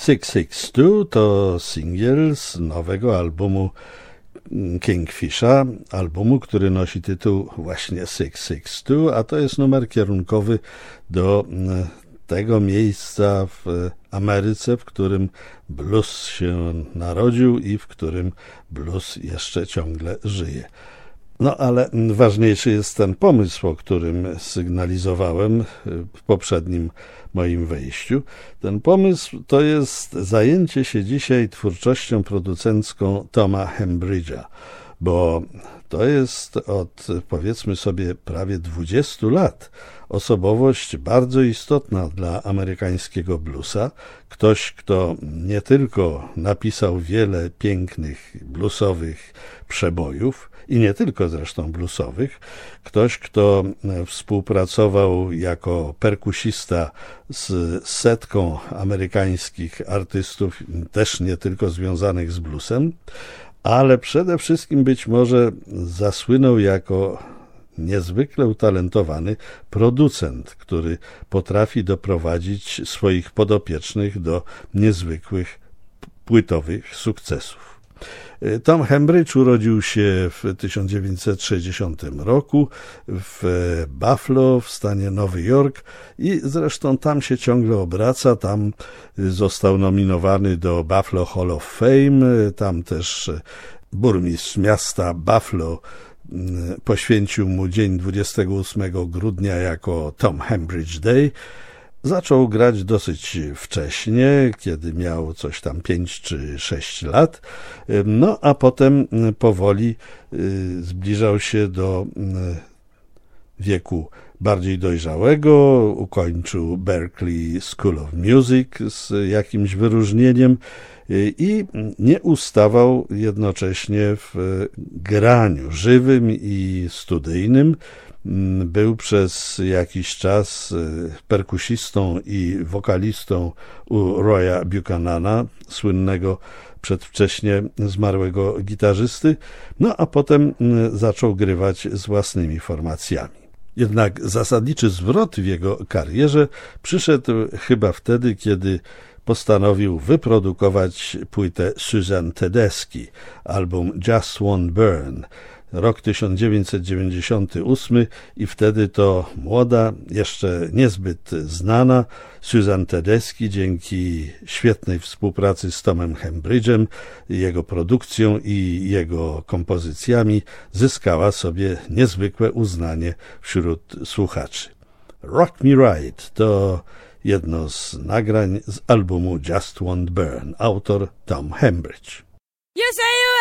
662 to singiel z nowego albumu Kingfisha, albumu, który nosi tytuł właśnie 662, a to jest numer kierunkowy do tego miejsca w Ameryce, w którym blues się narodził i w którym blues jeszcze ciągle żyje. No ale ważniejszy jest ten pomysł, o którym sygnalizowałem w poprzednim moim wejściu. Ten pomysł to jest zajęcie się dzisiaj twórczością producencką Toma Hembridge'a, bo to jest od, powiedzmy sobie, prawie 20 lat osobowość bardzo istotna dla amerykańskiego bluesa. Ktoś, kto nie tylko napisał wiele pięknych bluesowych przebojów, i nie tylko zresztą bluesowych, ktoś, kto współpracował jako perkusista z setką amerykańskich artystów, też nie tylko związanych z bluesem, ale przede wszystkim być może zasłynął jako niezwykle utalentowany producent, który potrafi doprowadzić swoich podopiecznych do niezwykłych płytowych sukcesów. Tom Hembridge urodził się w 1960 roku w Buffalo w stanie Nowy Jork i zresztą tam się ciągle obraca, tam został nominowany do Buffalo Hall of Fame, tam też burmistrz miasta Buffalo poświęcił mu dzień 28 grudnia jako Tom Hembridge Day. Zaczął grać dosyć wcześnie, kiedy miał coś tam 5 czy 6 lat, no a potem powoli zbliżał się do wieku bardziej dojrzałego, ukończył Berklee School of Music z jakimś wyróżnieniem i nie ustawał jednocześnie w graniu żywym i studyjnym. Był przez jakiś czas perkusistą i wokalistą u Roya Buchanana, słynnego przedwcześnie zmarłego gitarzysty, no a potem zaczął grywać z własnymi formacjami. Jednak zasadniczy zwrot w jego karierze przyszedł chyba wtedy, kiedy postanowił wyprodukować płytę Suzanne Tedeschi, album Just Won't Burn, rok 1998 i wtedy to młoda, jeszcze niezbyt znana Suzanne Tedeschi dzięki świetnej współpracy z Tomem Hembridge'em, jego produkcją i jego kompozycjami zyskała sobie niezwykłe uznanie wśród słuchaczy. Rock Me Right to jedno z nagrań z albumu Just Won't Burn, autor Tom Hembridge.